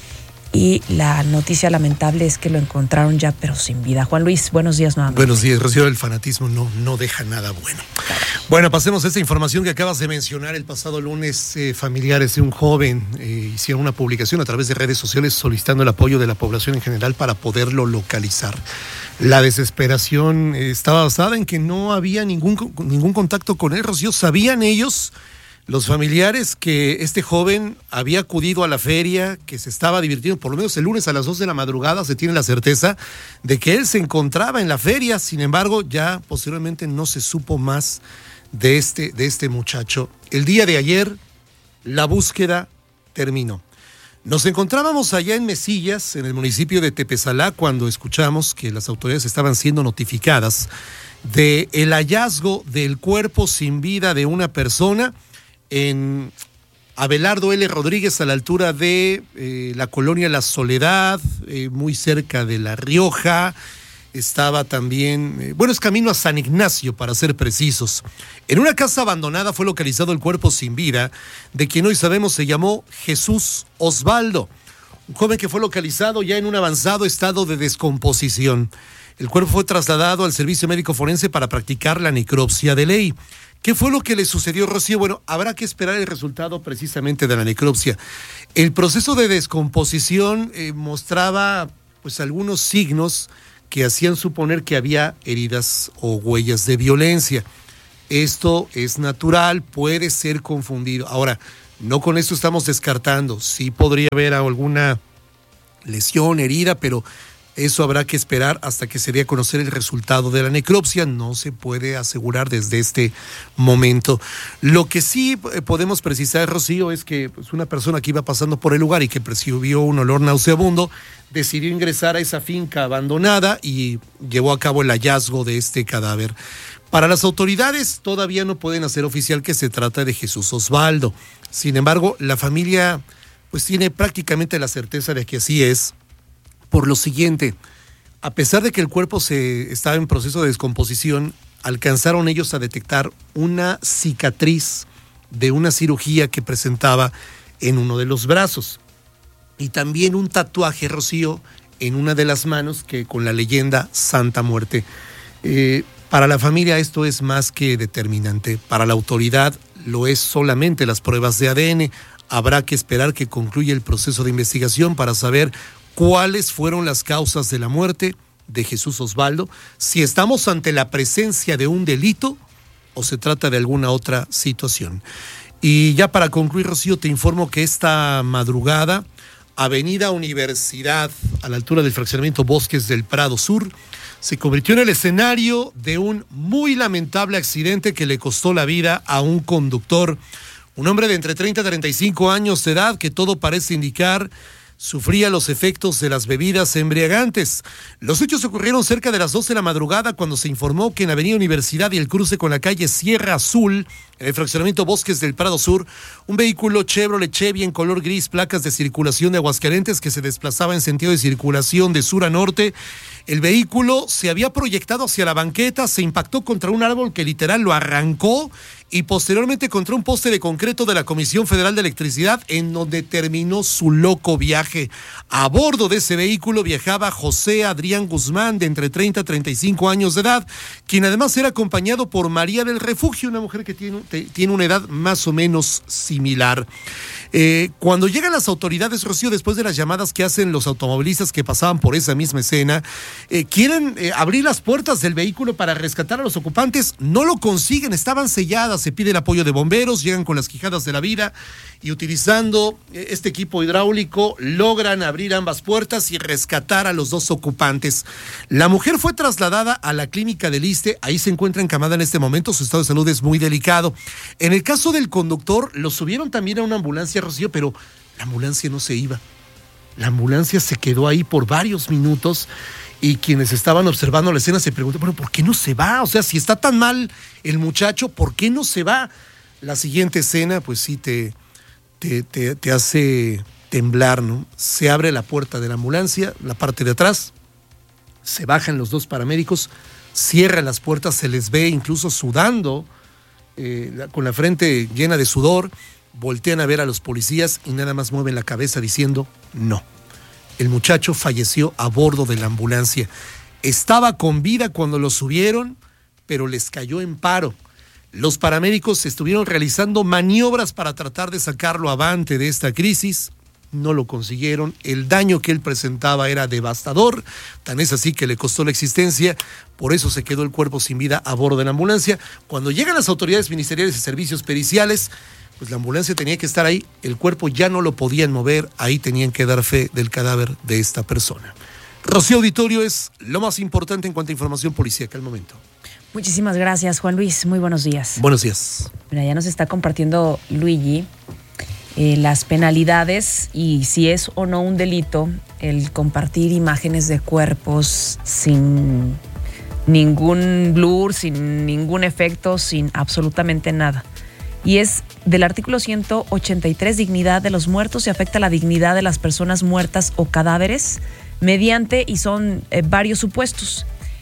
S2: Y la noticia lamentable es que lo encontraron ya, pero sin vida. Juan Luis, buenos días nuevamente.
S10: Buenos días, Rocío. El fanatismo no, no deja nada bueno. Bueno, pasemos a esta información que acabas de mencionar. El pasado lunes, eh, familiares de un joven eh, hicieron una publicación a través de redes sociales solicitando el apoyo de la población en general para poderlo localizar. La desesperación eh, estaba basada en que no había ningún, ningún contacto con él, Rocío. ¿Sabían ellos, los familiares, que este joven había acudido a la feria, que se estaba divirtiendo? Por lo menos el lunes a las dos de la madrugada se tiene la certeza de que él se encontraba en la feria. Sin embargo, ya posteriormente no se supo más de este, de este muchacho. El día de ayer, la búsqueda terminó. Nos encontrábamos allá en Mesillas, en el municipio de Tepesalá, cuando escuchamos que las autoridades estaban siendo notificadas de el hallazgo del cuerpo sin vida de una persona en Abelardo L. Rodríguez, a la altura de eh, la colonia La Soledad, eh, muy cerca de La Rioja. estaba también, eh, bueno, es camino a San Ignacio para ser precisos. En una casa abandonada fue localizado el cuerpo sin vida de quien hoy sabemos se llamó Jesús Osvaldo, un joven que fue localizado ya en un avanzado estado de descomposición. El cuerpo fue trasladado al servicio médico forense para practicar la necropsia de ley. ¿Qué fue lo que le sucedió, Rocío? Bueno, habrá que esperar el resultado precisamente de la necropsia. El proceso de descomposición eh, mostraba pues algunos signos que hacían suponer que había heridas o huellas de violencia. Esto es natural, puede ser confundido. Ahora, no con esto estamos descartando. Sí podría haber alguna lesión, herida, pero eso habrá que esperar hasta que se dé a conocer el resultado de la necropsia. No se puede asegurar desde este momento. Lo que sí podemos precisar, Rocío, es que pues, una persona que iba pasando por el lugar y que percibió un olor nauseabundo, decidió ingresar a esa finca abandonada y llevó a cabo el hallazgo de este cadáver. Para las autoridades todavía no pueden hacer oficial que se trata de Jesús Osvaldo. Sin embargo, la familia pues tiene prácticamente la certeza de que así es. Por lo siguiente, a pesar de que el cuerpo se estaba en proceso de descomposición, alcanzaron ellos a detectar una cicatriz de una cirugía que presentaba en uno de los brazos y también un tatuaje, Rocío, en una de las manos que con la leyenda Santa Muerte. Eh, para la familia esto es más que determinante. Para la autoridad lo es solamente las pruebas de A D N. Habrá que esperar que concluya el proceso de investigación para saber cuáles fueron las causas de la muerte de Jesús Osvaldo, si estamos ante la presencia de un delito o se trata de alguna otra situación. Y ya para concluir, Rocío, te informo que esta madrugada, Avenida Universidad, a la altura del fraccionamiento Bosques del Prado Sur, se convirtió en el escenario de un muy lamentable accidente que le costó la vida a un conductor, un hombre de entre treinta y treinta y cinco años de edad que todo parece indicar sufría los efectos de las bebidas embriagantes. Los hechos ocurrieron cerca de las doce de la madrugada cuando se informó que en Avenida Universidad y el cruce con la calle Sierra Azul, en el fraccionamiento Bosques del Prado Sur, un vehículo Chevrolet Chevy en color gris, placas de circulación de Aguascalientes, que se desplazaba en sentido de circulación de sur a norte. El vehículo se había proyectado hacia la banqueta, se impactó contra un árbol que literal lo arrancó y posteriormente contra un poste de concreto de la Comisión Federal de Electricidad, en donde terminó su loco viaje. A bordo de ese vehículo viajaba José Adrián Guzmán, de entre treinta y treinta y cinco años de edad, quien además era acompañado por María del Refugio, una mujer que tiene, tiene una edad más o menos similar. Eh, cuando llegan las autoridades, Rocío, después de las llamadas que hacen los automovilistas que pasaban por esa misma escena, eh, quieren eh, abrir las puertas del vehículo para rescatar a los ocupantes, no lo consiguen, estaban selladas, se pide el apoyo de bomberos, llegan con las quijadas de la vida y utilizando eh, este equipo hidráulico logran abrir ambas puertas y rescatar a los dos ocupantes. La mujer fue trasladada a la clínica del Iste, ahí se encuentra encamada en este momento, su estado de salud es muy delicado. En el caso del conductor, lo subieron también a una ambulancia, Rocío, pero la ambulancia no se iba. La ambulancia se quedó ahí por varios minutos y quienes estaban observando la escena se preguntan, bueno, ¿por qué no se va? O sea, si está tan mal el muchacho, ¿por qué no se va? La siguiente escena, pues sí, te, te, te, te hace temblar, ¿no? Se abre la puerta de la ambulancia, la parte de atrás, se bajan los dos paramédicos, cierran las puertas, se les ve incluso sudando, eh, con la frente llena de sudor, voltean a ver a los policías y nada más mueven la cabeza diciendo no. El muchacho falleció a bordo de la ambulancia. Estaba con vida cuando lo subieron, pero les cayó en paro. Los paramédicos estuvieron realizando maniobras para tratar de sacarlo avante de esta crisis. No lo consiguieron. El daño que él presentaba era devastador. Tan es así que le costó la existencia. Por eso se quedó el cuerpo sin vida a bordo de la ambulancia. Cuando llegan las autoridades ministeriales y servicios periciales, pues la ambulancia tenía que estar ahí, el cuerpo ya no lo podían mover, ahí tenían que dar fe del cadáver de esta persona. Rocío, auditorio, es lo más importante en cuanto a información policíaca al momento.
S2: Muchísimas gracias, Juan Luis, muy buenos días.
S10: Buenos días.
S2: Mira, ya nos está compartiendo Luigi eh, las penalidades y si es o no un delito el compartir imágenes de cuerpos sin ningún blur, sin ningún efecto, sin absolutamente nada. Y es del artículo ciento ochenta y tres, dignidad de los muertos, se afecta la dignidad de las personas muertas o cadáveres mediante, y son eh, varios supuestos.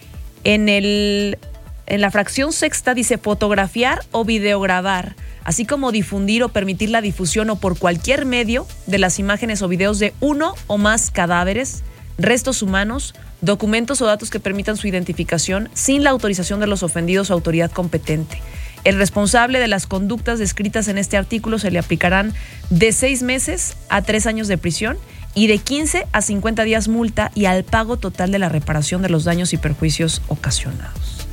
S2: En, el, en la fracción sexta dice fotografiar o videograbar, así como difundir o permitir la difusión o por cualquier medio de las imágenes o videos de uno o más cadáveres, restos humanos, documentos o datos que permitan su identificación sin la autorización de los ofendidos o autoridad competente. El responsable de las conductas descritas en este artículo se le aplicarán de seis meses a tres años de prisión y de quince a cincuenta días multa y al pago total de la reparación de los daños y perjuicios ocasionados.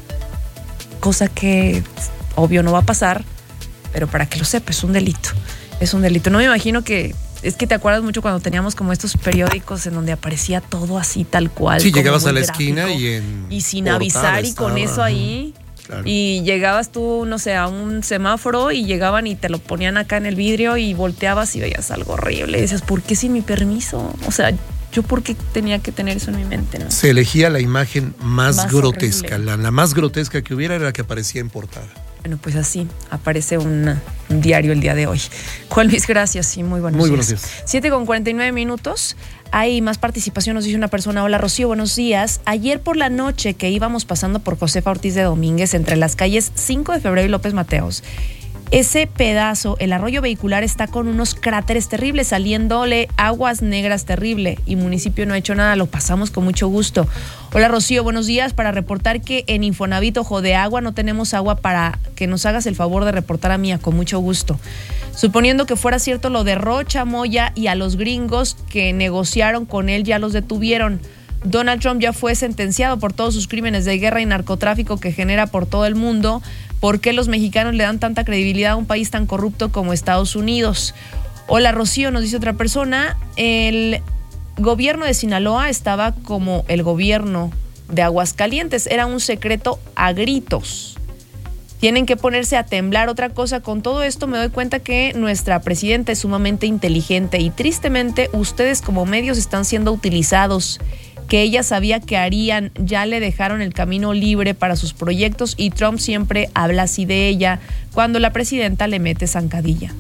S2: Cosa que, obvio, no va a pasar, pero para que lo sepas, es un delito. Es un delito. No me imagino que... Es que te acuerdas mucho cuando teníamos como estos periódicos en donde aparecía todo así, tal cual.
S10: Sí, llegabas a la esquina y en...
S2: Y sin avisar y con eso ahí... Claro. Y llegabas tú, no sé, a un semáforo y llegaban y te lo ponían acá en el vidrio y volteabas y veías algo horrible. Y decías, ¿por qué sin mi permiso? O sea, ¿yo por qué tenía que tener eso en mi mente? ¿No?
S10: Se elegía la imagen más, más grotesca. La, la más grotesca que hubiera era la que aparecía en portada.
S2: Bueno, pues así aparece una, un diario el día de hoy. Juan Luis, gracias y muy buenos
S10: muy
S2: días.
S10: Buenos días.
S2: siete con cuarenta y nueve minutos. Hay más participación, nos dice una persona. Hola, Rocío, buenos días. Ayer por la noche que íbamos pasando por Josefa Ortiz de Domínguez entre las calles cinco de febrero y López Mateos, ese pedazo, el arroyo vehicular está con unos cráteres terribles, saliéndole aguas negras terrible y municipio no ha hecho nada, lo pasamos con mucho gusto. Hola, Rocío, buenos días, para reportar que en Infonavit Ojo de Agua no tenemos agua, para que nos hagas el favor de reportar a Mía, con mucho gusto. Suponiendo que fuera cierto lo de Rocha Moya y a los gringos que negociaron con él ya los detuvieron. Donald Trump ya fue sentenciado por todos sus crímenes de guerra y narcotráfico que genera por todo el mundo. ¿Por qué los mexicanos le dan tanta credibilidad a un país tan corrupto como Estados Unidos? Hola, Rocío, nos dice otra persona. El gobierno de Sinaloa estaba como el gobierno de Aguascalientes. Era un secreto a gritos. Tienen que ponerse a temblar. Otra cosa, con todo esto me doy cuenta que nuestra presidenta es sumamente inteligente y tristemente ustedes como medios están siendo utilizados. Que ella sabía que harían, ya le dejaron el camino libre para sus proyectos y Trump siempre habla así de ella cuando la presidenta le mete zancadilla.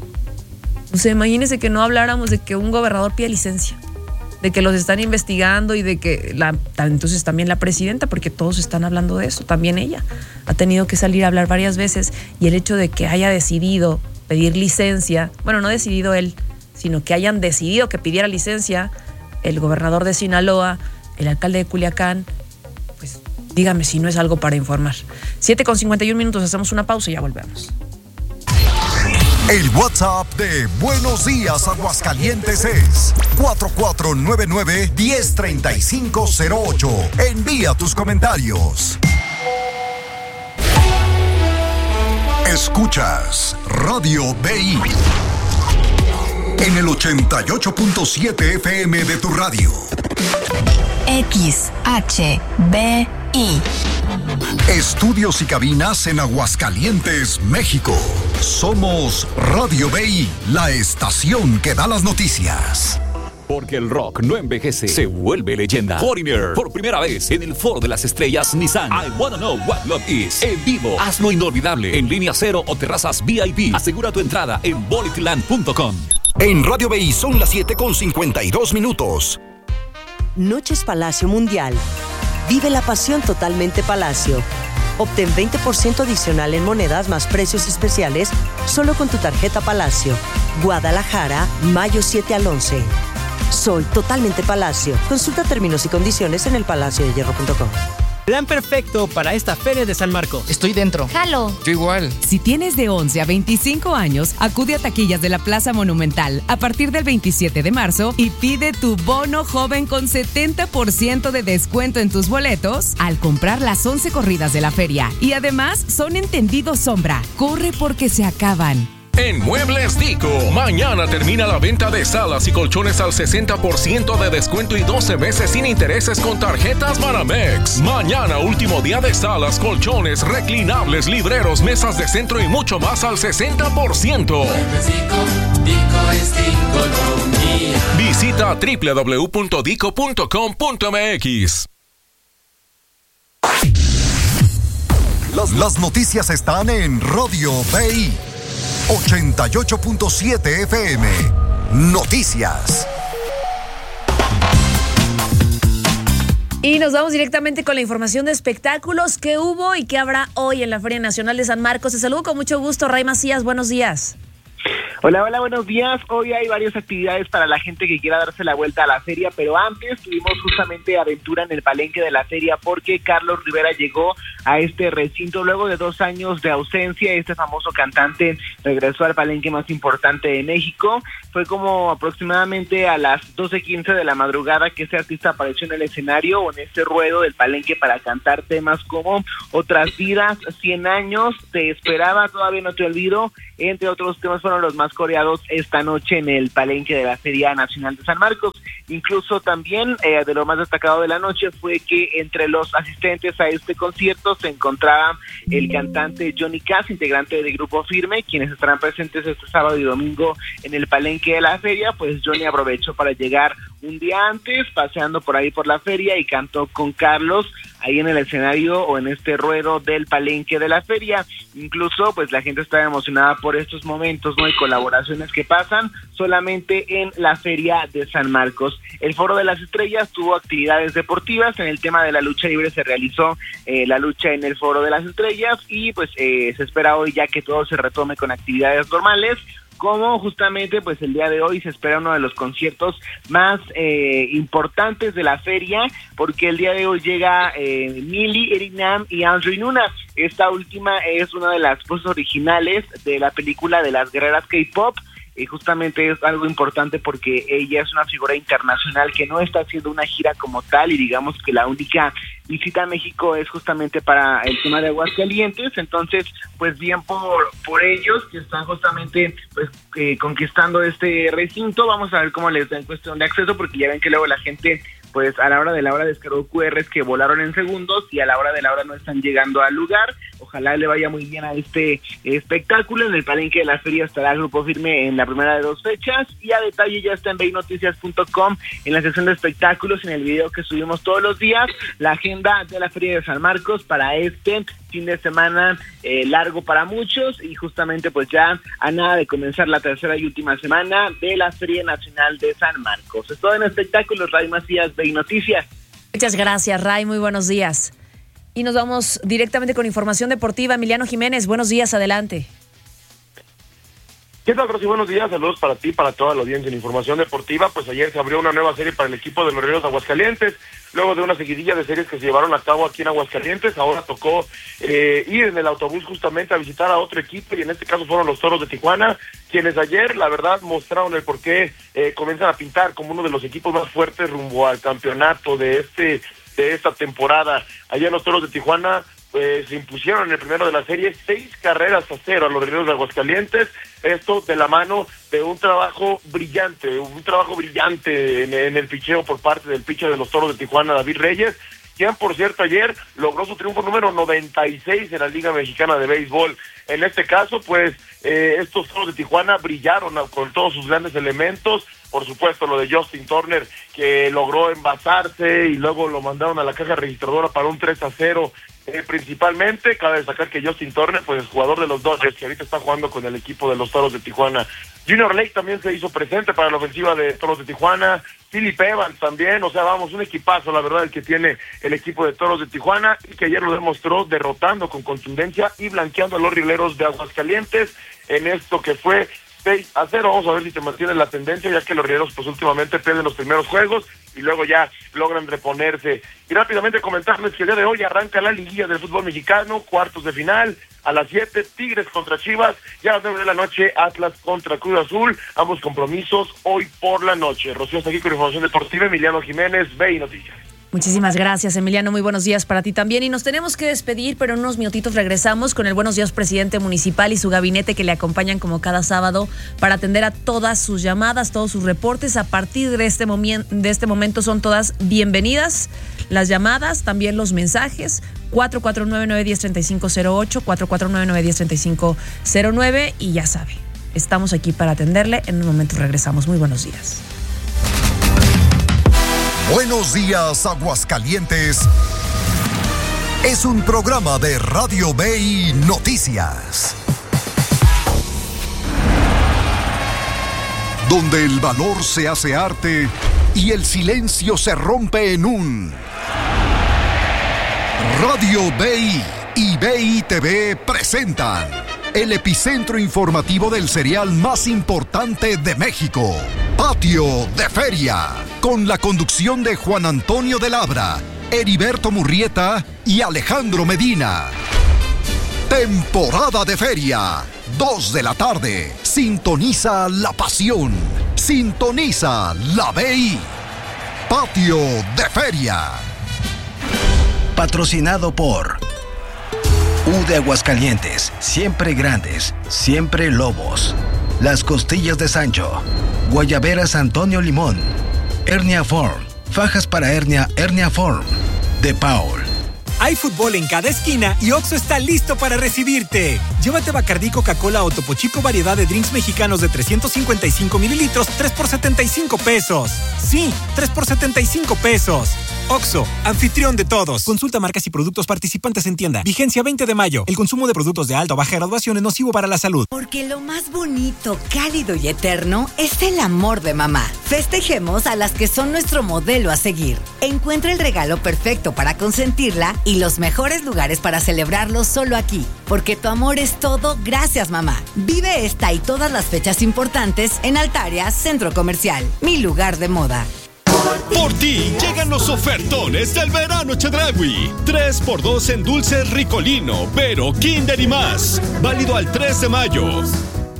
S2: O sea, imagínense que no habláramos de que un gobernador pide licencia, de que los están investigando y de que la, entonces también la presidenta, porque todos están hablando de eso, también ella ha tenido que salir a hablar varias veces y el hecho de que haya decidido pedir licencia, bueno, no decidido él, sino que hayan decidido que pidiera licencia el gobernador de Sinaloa, el alcalde de Culiacán, pues dígame si no es algo para informar. siete con cincuenta y un minutos, hacemos una pausa y ya volvemos.
S5: El WhatsApp de Buenos Días Aguascalientes es cuatro cuatro nueve nueve, uno cero tres cinco cero ocho. Envía tus comentarios. Escuchas Radio B I en el ochenta y ocho punto siete F M de tu radio.
S6: X H B I.
S5: Estudios y cabinas en Aguascalientes, México. Somos Radio B I, la estación que da las noticias.
S11: Porque el rock no envejece, se vuelve leyenda. Foreigner, por primera vez en el Foro de las Estrellas Nissan. I Wanna Know What Love Is. En vivo, hazlo inolvidable. En línea cero o terrazas V I P. Asegura tu entrada en boletland punto com.
S5: En Radio B I son las siete con cincuenta y dos minutos.
S12: Noches Palacio Mundial. Vive la pasión totalmente Palacio. Obtén veinte por ciento adicional en monedas más precios especiales solo con tu tarjeta Palacio. Guadalajara, mayo siete al once. Soy totalmente Palacio. Consulta términos y condiciones en el palacio de hierro punto com.
S15: Plan perfecto para esta feria de San Marcos.
S17: Estoy dentro.
S15: Jalo.
S17: Yo igual.
S18: Si tienes de once a veinticinco años, acude a taquillas de la Plaza Monumental a partir del veintisiete de marzo y pide tu bono joven con setenta por ciento de descuento en tus boletos al comprar las once corridas de la feria. Y además son entendidos sombra. Corre porque se acaban.
S20: En Muebles Dico, mañana termina la venta de salas y colchones al sesenta por ciento de descuento y doce meses sin intereses con tarjetas Banamex. Mañana, último día de salas, colchones, reclinables, libreros, mesas de centro y mucho más al sesenta por ciento.
S9: Muebles Dico, Dico es Diconomía.
S20: Visita doble u doble u doble u punto dico punto com punto m x.
S5: Las, las noticias están en Radio B I ochenta y ocho punto siete F M. Noticias.
S2: Y nos vamos directamente con la información de espectáculos que hubo y que habrá hoy en la Feria Nacional de San Marcos. Te saludo con mucho gusto, Ray Macías, buenos días.
S17: Hola, hola, buenos días. Hoy hay varias actividades para la gente que quiera darse la vuelta a la feria, pero antes tuvimos justamente aventura en el palenque de la feria porque Carlos Rivera llegó a este recinto luego de dos años de ausencia. Este famoso cantante regresó al palenque más importante de México. Fue como aproximadamente a las doce quince de la madrugada que este artista apareció en el escenario o en este ruedo del palenque para cantar temas como Otras Vidas, cien años, Te Esperaba, Todavía No Te Olvido, entre otros temas fueron los más coreados esta noche en el palenque de la Feria Nacional de San Marcos. Incluso también eh, de lo más destacado de la noche fue que entre los asistentes a este concierto se encontraba el cantante Johnny Cass, integrante del Grupo Firme, quienes estarán presentes este sábado y domingo en el palenque de la feria. Pues Johnny aprovechó para llegar un día antes, paseando por ahí por la feria, y cantó con Carlos ahí en el escenario o en este ruedo del palenque de la feria. Incluso pues la gente está emocionada por estos momentos, ¿no? Y colaboraciones que pasan solamente en la feria de San Marcos. El Foro de las Estrellas tuvo actividades deportivas. En el tema de la lucha libre se realizó eh, la lucha en el Foro de las Estrellas y pues eh, se espera hoy ya que todo se retome con actividades normales, como justamente pues el día de hoy se espera uno de los conciertos más eh, importantes de la feria, porque el día de hoy llega eh, Milli, Eric Nam y Andrew Nuna. Esta última es una de las voces originales de la película de las guerreras K-pop. Y justamente es algo importante porque ella es una figura internacional que no está haciendo una gira como tal, y digamos que la única visita a México es justamente para el tema de Aguascalientes. Entonces pues bien por por ellos que están justamente pues eh, conquistando este recinto. Vamos a ver cómo les da en cuestión de acceso, porque ya ven que luego la gente pues a la hora de la hora descargó cu erres que volaron en segundos y a la hora de la hora no están llegando al lugar. Ojalá le vaya muy bien a este espectáculo. En el palenque de la feria estará Grupo Firme en la primera de dos fechas, y a detalle ya está en vei noticias punto com en la sección de espectáculos, en el video que subimos todos los días, la agenda de la Feria de San Marcos para este fin de semana eh, largo para muchos, y justamente pues ya a nada de comenzar la tercera y última semana de la Feria Nacional de San Marcos. Es todo en espectáculos. Ray Macías, Vei Noticias.
S2: Muchas gracias, Ray, muy buenos días. Y nos vamos directamente con información deportiva. Emiliano Jiménez, buenos días, adelante.
S21: ¿Qué tal, Rosy? Buenos días, saludos para ti, para toda la audiencia en información deportiva. Pues ayer se abrió una nueva serie para el equipo de los Rieleros de Aguascalientes, luego de una seguidilla de series que se llevaron a cabo aquí en Aguascalientes. Ahora tocó eh, ir en el autobús justamente a visitar a otro equipo, y en este caso fueron los Toros de Tijuana, quienes ayer, la verdad, mostraron el por qué eh, comienzan a pintar como uno de los equipos más fuertes rumbo al campeonato de este de esta temporada. Ayer los Toros de Tijuana pues se impusieron en el primero de la serie seis carreras a cero a los Rieleros de Aguascalientes, esto de la mano de un trabajo brillante, un trabajo brillante en, en el picheo por parte del pitcher de los Toros de Tijuana, David Reyes, quien por cierto ayer logró su triunfo número noventa y seis en la Liga Mexicana de Béisbol. En este caso pues eh, estos Toros de Tijuana brillaron con todos sus grandes elementos. Por supuesto, lo de Justin Turner, que logró envasarse y luego lo mandaron a la caja registradora para un tres a cero. Eh, principalmente, cabe destacar que Justin Turner, pues jugador de los Dodgers, que ahorita está jugando con el equipo de los Toros de Tijuana. Junior Lake también se hizo presente para la ofensiva de Toros de Tijuana. Philip Evans también, o sea, vamos, un equipazo, la verdad, el que tiene el equipo de Toros de Tijuana, y que ayer lo demostró derrotando con contundencia y blanqueando a los Rieleros de Aguascalientes en esto que fue seis a cero. Vamos a ver si te mantiene la tendencia, ya que los Rieleros pues últimamente pierden los primeros juegos y luego ya logran reponerse. Y rápidamente comentarles que el día de hoy arranca la liguilla del fútbol mexicano, cuartos de final, a las siete, Tigres contra Chivas, y a las nueve de la noche, Atlas contra Cruz Azul, ambos compromisos hoy por la noche. Rocío, hasta aquí con información deportiva. Emiliano Jiménez, Vei Noticias.
S2: Muchísimas gracias, Emiliano. Muy buenos días para ti también. Y nos tenemos que despedir, pero en unos minutitos regresamos con el Buenos Días Presidente Municipal y su gabinete, que le acompañan como cada sábado para atender a todas sus llamadas, todos sus reportes. A partir de este, momen- de este momento son todas bienvenidas las llamadas, también los mensajes. cuatro cuatro nueve, nueve uno cero, tres cinco cero ocho, cuatro cuatro nueve, nueve uno cero, tres cinco cero nueve. Y ya sabe, estamos aquí para atenderle. En un momento regresamos. Muy buenos días.
S5: Buenos días, Aguascalientes. Es un programa de Radio Vei Noticias, donde el valor se hace arte y el silencio se rompe en un Radio B I y B I T V presentan el epicentro informativo del cereal más importante de México, Patio de Feria, con la conducción de Juan Antonio de Labra, Heriberto Murrieta y Alejandro Medina. Temporada de Feria, dos de la tarde. Sintoniza la pasión. Sintoniza la B I. Patio de Feria.
S1: Patrocinado por U de Aguascalientes, siempre grandes, siempre lobos. Las Costillas de Sancho, Guayaberas Antonio Limón, Hernia Form, fajas para hernia, Hernia Form, de Paul.
S7: Hay fútbol en cada esquina y Oxxo está listo para recibirte. Llévate Bacardí, Coca-Cola o Topo Chico variedad de drinks mexicanos de trescientos cincuenta y cinco mililitros, tres por setenta y cinco pesos. Sí, tres por setenta y cinco pesos. Oxxo, anfitrión de todos. Consulta marcas y productos participantes en tienda. Vigencia veinte de mayo. El consumo de productos de alta o baja graduación es nocivo para la salud.
S22: Porque lo más bonito, cálido y eterno es el amor de mamá. Festejemos a las que son nuestro modelo a seguir. Encuentra el regalo perfecto para consentirla y los mejores lugares para celebrarlo solo aquí. Porque tu amor es todo, gracias mamá. Vive esta y todas las fechas importantes en Altaria Centro Comercial, mi lugar de moda.
S23: Por ti llegan los ofertones del verano Chedraui. tres por dos en dulces Ricolino, Vero, Kinder y más. Válido al tres de mayo.